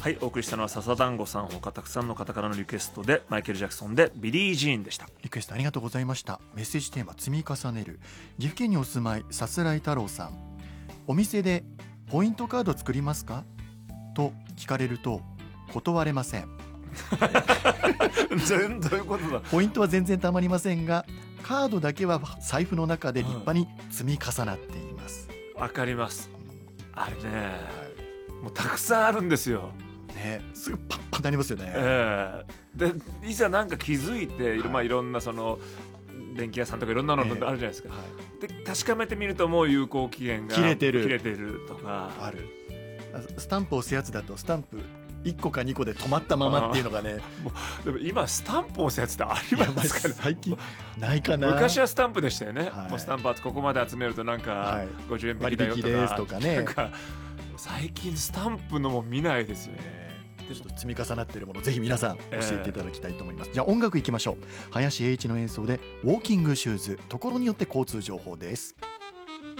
はい、お送りしたのは笹団子さんほかたくさんの方からのリクエストでマイケル・ジャクソンでビリー・ジーンでした。 リクエストありがとうございました。メッセージテーマ積み重ねる。岐阜県にお住まいさすらい太郎さん、お店でポイントカード作りますかと聞かれると断れません。 どういうことだ。 ポイントは全然たまりませんがカードだけは財布の中で立派に積み重なっています。 わかります。あれね、もうたくさんあるんですよね、すぐパッパになりますよね。 でいざなんか気づいて、いろんなその電気屋さんとかいろんなのあるじゃないですか、で確かめてみるともう有効期限が切れてるとかある。スタンプ押すやつだとスタンプ1個か2個で止まったままっていうのがね。 でも今スタンプ押すやつってありますかね。 最近ないかな。 昔はスタンプでしたよね、 はい、 もうスタンプここまで集めるとなんか50円引きだよ割引ですとかね。 なんか最近スタンプのも見ないですよね。 ちょっと積み重なっているものぜひ皆さん教えていただきたいと思います。じゃあ音楽いきましょう。林英一の演奏でウォーキングシューズ、ところによって交通情報です。